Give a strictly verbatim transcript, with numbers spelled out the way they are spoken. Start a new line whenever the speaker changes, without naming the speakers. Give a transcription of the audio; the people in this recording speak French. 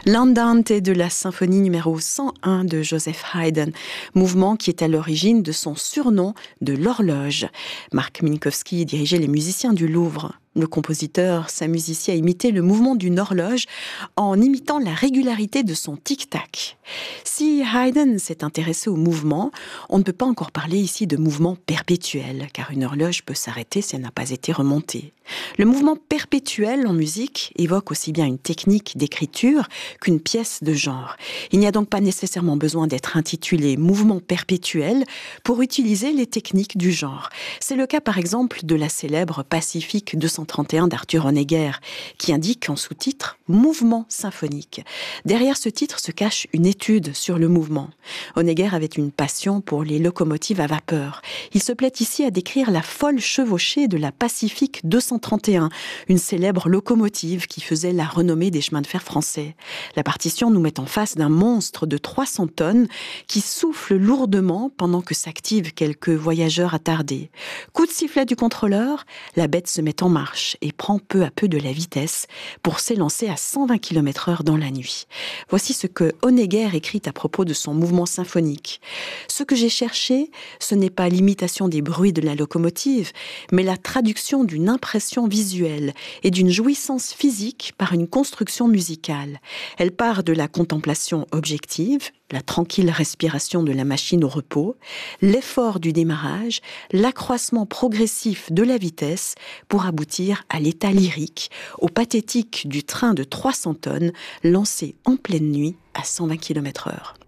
L'Andante de la symphonie numéro cent un de Joseph Haydn, mouvement qui est à l'origine de son surnom de l'horloge. Marc Minkowski dirigeait les musiciens du Louvre. Le compositeur s'amusait ici à imiter le mouvement d'une horloge en imitant la régularité de son tic-tac. Si Haydn s'est intéressé au mouvement, on ne peut pas encore parler ici de mouvement perpétuel, car une horloge peut s'arrêter si elle n'a pas été remontée. Le mouvement perpétuel en musique évoque aussi bien une technique d'écriture qu'une pièce de genre. Il n'y a donc pas nécessairement besoin d'être intitulé mouvement perpétuel pour utiliser les techniques du genre. C'est le cas par exemple de la célèbre Pacifique deux cent trente et un d'Arthur Honegger, qui indique en sous-titre « mouvement symphonique ». Derrière ce titre se cache une étude sur le mouvement. Honegger avait une passion pour les locomotives à vapeur. Il se plaît ici à décrire la folle chevauchée de la Pacifique deux cent trente et un, une célèbre locomotive qui faisait la renommée des chemins de fer français. La partition nous met en face d'un monstre de trois cents tonnes qui souffle lourdement pendant que s'activent quelques voyageurs attardés. Coup de sifflet du contrôleur, la bête se met en marche et prend peu à peu de la vitesse pour s'élancer à cent vingt kilomètres heure dans la nuit. Voici ce que Honegger écrit à propos de son mouvement symphonique. Ce que j'ai cherché, ce n'est pas l'imitation des bruits de la locomotive, mais la traduction d'une impression visuelle et d'une jouissance physique par une construction musicale. Elle part de la contemplation objective, la tranquille respiration de la machine au repos, l'effort du démarrage, l'accroissement progressif de la vitesse pour aboutir à l'état lyrique, au pathétique du train de trois cents tonnes lancé en pleine nuit à cent vingt kilomètres heure.